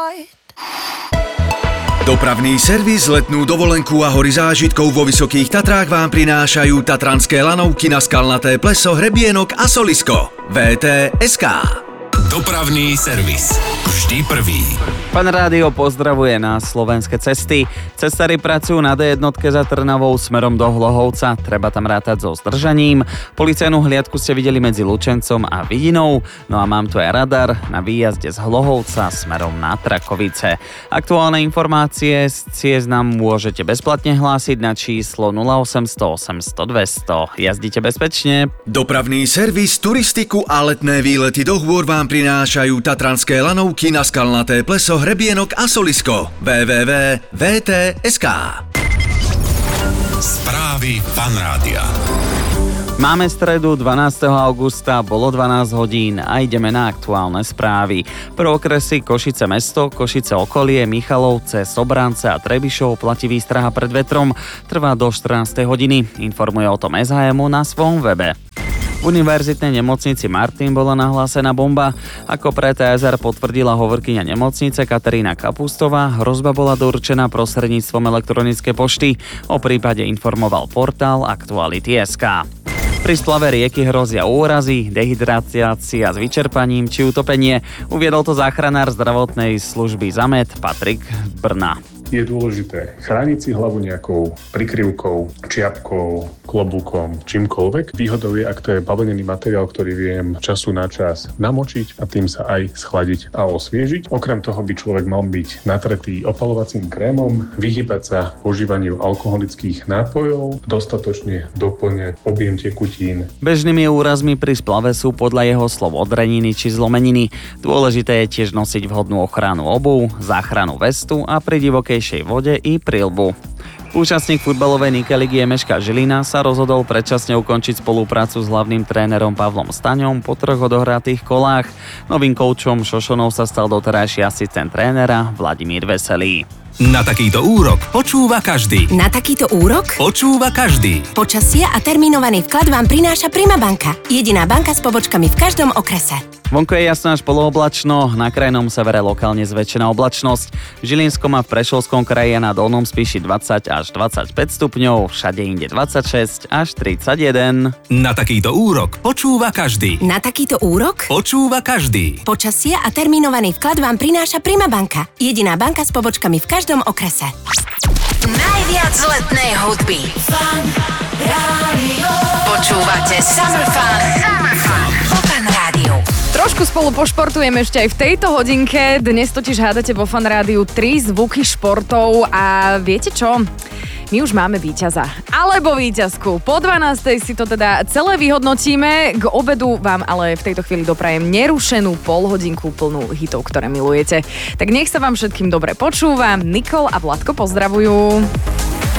Dopravný servis, letnú dovolenku a hory zážitkov vo Vysokých Tatrách vám prinášajú tatranské lanovky na Skalnaté pleso, Hrebienok a Solisko. VT.sk. Dopravný servis. Vždy prvý. Fan Rádio pozdravuje na slovenské cesty. Cestári pracujú na D1 za Trnavou smerom do Hlohovca. Treba tam rátať so zdržaním. Policajnú hliadku ste videli medzi Lučencom a Vidinou. No a mám tu aj radar na výjazde z Hlohovca smerom na Trakovice. Aktuálne informácie z ciest nám môžete bezplatne hlásiť na číslo 0800 800 200. Jazdite bezpečne. Dopravný servis, turistiku a letné výlety do hôr vám prinášajú tatranské lanovky na Skalnaté pleso, Hrebienok a Solisko. www.vt.sk. Správy Fan Rádia. Máme stredu 12. augusta, bolo 12 hodín a ideme na aktuálne správy. Pre okresy Košice mesto, Košice okolie, Michalovce, Sobrance a Trebišov platí výstraha pred vetrom. Trvá do 14. hodiny. Informuje o tom SHM na svojom webe. V univerzitnej nemocnici Martin bola nahlásená bomba. Ako pre TSR potvrdila hovorkyňa nemocnice Katarína Kapustová, hrozba bola doručená prostredníctvom elektronickej pošty. O prípade informoval portál Aktuality.sk. Pri splave rieky hrozia úrazy, dehydracia s vyčerpaním či utopenie. Uviedol to záchranár zdravotnej služby Zamet Patrik Brna. Je dôležité chrániť si hlavu nejakou prikryvkou, čiapkou, klobúkom, čímkoľvek. Výhodou je, ak to je bavlnený materiál, ktorý viem času na čas namočiť a tým sa aj schladiť a osviežiť. Okrem toho by človek mal byť natretý opalovacím krémom, vyhýbať sa používaniu alkoholických nápojov, dostatočne doplňať objem tekutín. Bežnými úrazmi pri splave sú podľa jeho slov odreniny či zlomeniny. Dôležité je tiež nosiť vhodnú ochranu obuv, záchranu vestu a pri divokej vode i prilbu. Účastník futbalovej Nikeligy Emeška Žilina sa rozhodol predčasne ukončiť spoluprácu s hlavným trénerom Pavlom Staňom po 3 odohratých kolách. Novým koučom Šošonov sa stal doterajší asistent trénera Vladimír Veselý. Na takýto úrok počúva každý. Na takýto úrok Počúva každý. počasie a termínovaný vklad vám prináša Prima banka. Jediná banka s pobočkami v každom okrese. Vonko je jasno až polooblačno, na krajnom severe lokálne zväčšená oblačnosť. V Žilinskom a v Prešovskom kraji a na Dolnom Spiši 20 až 25 stupňov, všade inde 26 až 31. Na takýto úrok počúva každý. Na takýto úrok Počúva každý. počasie a termínovaný vklad vám prináša Prima banka. Jediná banka s pobočkami v každom okrese. Najviac letnej hudby. Fan Rádio. Počúvate Summer Fun. Vo Fan Rádiu. Trošku spolu pošportujeme ešte aj v tejto hodinke. Dnes totiž hádate vo Fan Rádiu 3 zvuky športov a viete čo? My už máme víťaza. Alebo víťazku. Po 12. si to teda celé vyhodnotíme. K obedu vám ale v tejto chvíli doprajem nerušenú polhodinku plnú hitov, ktoré milujete. Tak nech sa vám všetkým dobre počúva. Nikol a Vladko pozdravujú.